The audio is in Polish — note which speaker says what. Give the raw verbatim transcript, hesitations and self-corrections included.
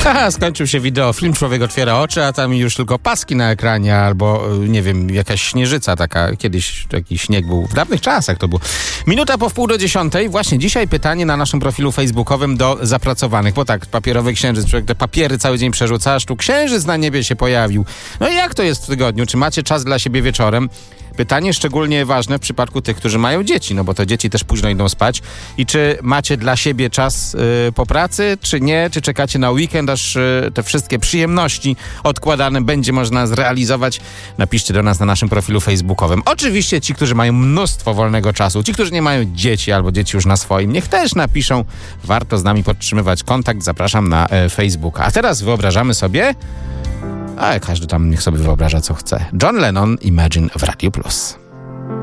Speaker 1: Haha, skończył się wideofilm, człowiek otwiera oczy, a tam już tylko paski na ekranie, albo nie wiem, jakaś śnieżyca taka. Kiedyś taki śnieg był, w dawnych czasach to było. Minuta po wpół do dziesiątej. Właśnie dzisiaj pytanie na naszym profilu facebookowym do zapracowanych, bo tak, papierowy księżyc, człowiek te papiery cały dzień przerzuca, aż tu księżyc na niebie się pojawił. No i jak to jest w tygodniu? Czy macie czas dla siebie wieczorem? Pytanie szczególnie ważne w przypadku tych, którzy mają dzieci, no bo to dzieci też późno idą spać. I czy macie dla siebie czas y, po pracy, czy nie? Czy czekacie na weekend, aż y, te wszystkie przyjemności odkładane będzie można zrealizować? Napiszcie do nas na naszym profilu facebookowym. Oczywiście ci, którzy mają mnóstwo wolnego czasu, ci, którzy nie mają dzieci albo dzieci już na swoim, niech też napiszą. Warto z nami podtrzymywać kontakt. Zapraszam na y, Facebooka. A teraz wyobrażamy sobie... A każdy tam niech sobie wyobraża, co chce. John Lennon, Imagine w Radio Plus.